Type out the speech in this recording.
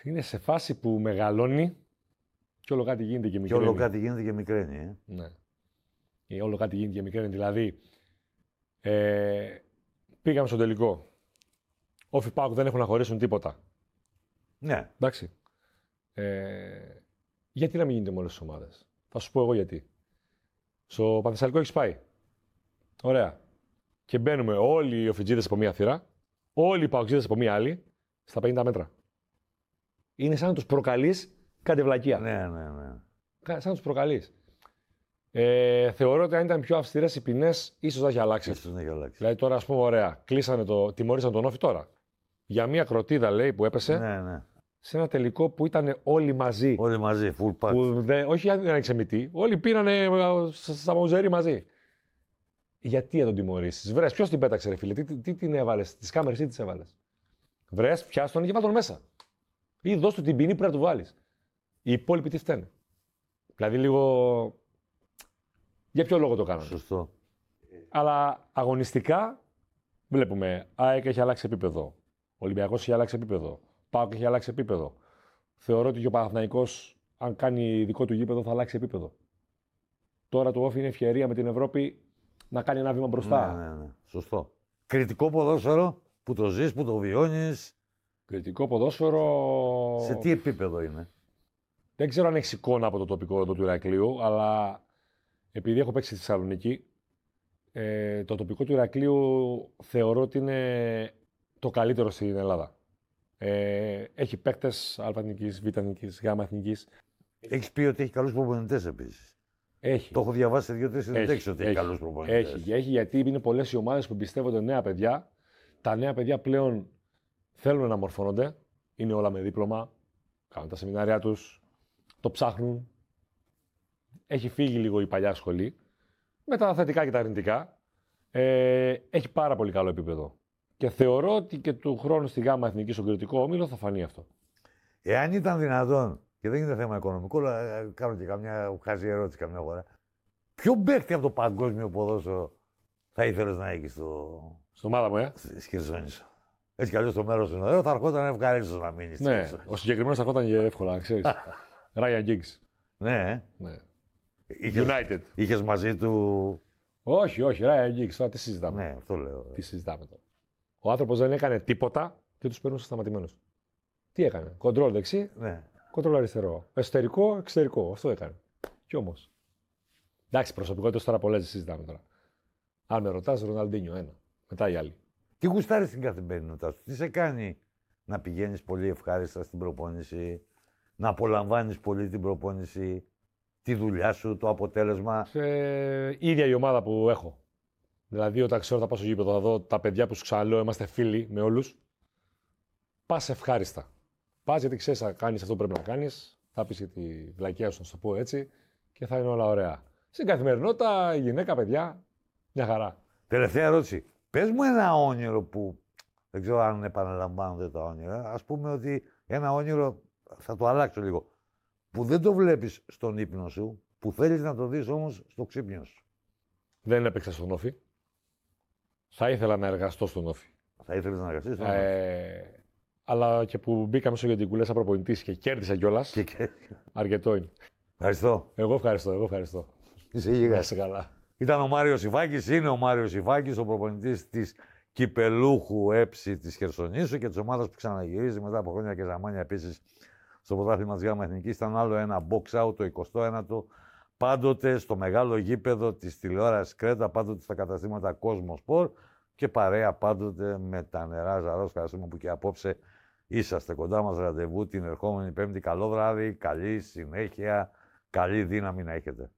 Είναι σε φάση που μεγαλώνει και όλο κάτι γίνεται και μικραίνει. Και όλο κάτι γίνεται και μικραίνει. Ναι. Όλο κάτι γίνεται και μικραίνει. Δηλαδή, πήγαμε στο τελικό. Όφι ΠΑΟΚ δεν έχουν να χωρίσουν τίποτα. Ναι. Εντάξει. Γιατί να μην γίνεται με όλες τις ομάδες. Θα σου πω εγώ γιατί. Στο Πανθεσσαλικό έχεις πάει. Ωραία. Και μπαίνουμε όλοι οι Οφιτζίδες από μία θύρα, όλοι οι Παοξίδες από μία άλλη, στα 50 μέτρα. Είναι σαν να τους προκαλείς κάτι βλακεία. Ναι. Σαν να τους προκαλείς. Θεωρώ ότι αν ήταν πιο αυστηρές οι ποινές, ίσως να έχει αλλάξει. Δηλαδή τώρα, ας πούμε, ωραία, τιμωρήσαν τον Όφη τώρα. Για μία κροτίδα, λέει, που έπεσε. Ναι. Σε ένα τελικό που ήταν όλοι μαζί. Όλοι μαζί, full pack. Όχι, δεν άνοιξε μυτή. Όλοι πήρανε στα μαουζέρι μαζί. Γιατί να τον τιμωρήσεις. Βρες, ποιος την πέταξε, ρε φίλε, τι την έβαλες, τις κάμερες ή τις έβαλες. Βρες, πιάσ' τον και βάλ' τον μέσα. Ή δώσ' του την ποινή που πρέπει να του βάλεις. Οι υπόλοιποι τι φταίνε. Δηλαδή λίγο. Για ποιο λόγο το κάνανε. Σωστό. Αλλά αγωνιστικά βλέπουμε. ΑΕΚ έχει αλλάξει επίπεδο. Ολυμπιακός έχει αλλάξει επίπεδο. ΠΑΟΚ έχει αλλάξει επίπεδο. Θεωρώ ότι και ο Παναθηναϊκός, αν κάνει δικό του γήπεδο, θα αλλάξει επίπεδο. Τώρα το Όφι είναι ευκαιρία με την Ευρώπη να κάνει ένα βήμα μπροστά. Ναι. Σωστό. Κριτικό ποδόσφαιρο που το ζεις, που το βιώνεις. Κριτικό ποδόσφαιρο. Σε τι επίπεδο είναι. Δεν ξέρω αν έχει εικόνα από το τοπικό εδώ του Ηρακλείου, αλλά επειδή έχω παίξει στη Θεσσαλονίκη, το τοπικό του Ηρακλείου θεωρώ ότι είναι το καλύτερο στην Ελλάδα. Έχει παίκτες Α-εθνικής, Β-εθνικής, Γ-εθνικής. Έχεις πει ότι έχει καλούς προπονητές επίσης. Έχει. Το έχω διαβάσει σε 2-3 συνεντεύξεις ότι έχει καλούς προπονητές. Έχει, γιατί είναι πολλές οι ομάδες που εμπιστεύονται νέα παιδιά. Τα νέα παιδιά πλέον θέλουν να μορφώνονται. Είναι όλα με δίπλωμα. Κάνουν τα σεμινάρια τους. Το ψάχνουν. Έχει φύγει λίγο η παλιά σχολή. Με τα θετικά και τα αρνητικά. Έχει πάρα πολύ καλό επίπεδο. Και θεωρώ ότι και του χρόνου στη ΓΑΜΑ Εθνική στον κριτικό όμιλο θα φανεί αυτό. Εάν ήταν δυνατόν, και δεν είναι θέμα οικονομικό, αλλά κάνω και καμιά χαζή ερώτηση καμιά φορά. Ποιο παίκτη από το παγκόσμιο ποδόσφαιρο θα ήθελες να έχεις στην ομάδα μου, στη Χερσόνησο. Έτσι κι αλλιώς το μέρος είναι ωραίο, θα ερχόταν ευχαρίστως να μείνεις. Ναι, ο συγκεκριμένος θα ερχόταν και εύκολα, ξέρεις. Ryan Giggs. Ναι. United. Είχες μαζί του. Όχι, Ryan Giggs, τώρα τι συζητάμε. Ναι, αυτό λέω. Τι συζητάμε τώρα. Ο άνθρωπος δεν έκανε τίποτα και τους περνούσε σταματημένους. Τι έκανε. Κοντρόλ δεξί, κοντρόλ αριστερό. Εσωτερικό, εξωτερικό. Αυτό έκανε. Κι όμως. Εντάξει, προσωπικότητες τώρα πολλές συζητάμε τώρα. Αν με ρωτάς, Ροναλντίνιο ένα. Μετά οι άλλοι. Τι γουστάρεις στην καθημερινότητά σου, τι σε κάνει να πηγαίνεις πολύ ευχάριστα στην προπόνηση, να απολαμβάνεις πολύ την προπόνηση, τη δουλειά σου, το αποτέλεσμα. Ίδια η ομάδα που έχω. Δηλαδή, όταν ξέρω θα πάω στο γήπεδο, θα δω τα παιδιά που σου ξαναλέω, είμαστε φίλοι με όλους. Πας ευχάριστα. Πας γιατί ξέρεις να κάνεις αυτό που πρέπει να κάνεις, θα πεις και τη βλακεία σου, να σου το πω έτσι, και θα είναι όλα ωραία. Στην καθημερινότητα, η γυναίκα, παιδιά, μια χαρά. Τελευταία ερώτηση. Πες μου ένα όνειρο που δεν ξέρω αν επαναλαμβάνονται τα όνειρα. Ας πούμε ότι ένα όνειρο, θα το αλλάξω λίγο, που δεν το βλέπεις στον ύπνο σου, που θέλεις να το δεις όμως στο ξύπνιο σου. Δεν έπαιξα στον Όφι. Θα ήθελα να εργαστώ στον Όφι. Θα ήθελες να εργαστείς στον Όφι. Αλλά και που μπήκαμε στο Γεντικουλέ σαν προπονητής και κέρδισα κιόλας. Αρκετό είναι. Ευχαριστώ. Εγώ ευχαριστώ. Είσαι υγιής. Είσαι καλά. Ήταν ο Μάριος Ιβάκης, είναι ο Μάριος Ιβάκης, ο προπονητής της κυπελούχου έψη της Χερσονήσου και της ομάδας που ξαναγυρίζει μετά από χρόνια και ζαμάνια επίσης στο πρωτάθλημα της ΓΑΜΑ Εθνικής. Ήταν άλλο ένα box out, το 21ο, πάντοτε στο μεγάλο γήπεδο της τηλεόρασης Κρέτα, πάντοτε στα καταστήματα Κόσμο Σπορ και παρέα πάντοτε με τα νερά Ζαρός. Ευχαριστούμε που και απόψε είσαστε κοντά μας. Ραντεβού την ερχόμενη Πέμπτη. Καλό βράδυ, καλή συνέχεια, καλή δύναμη να έχετε.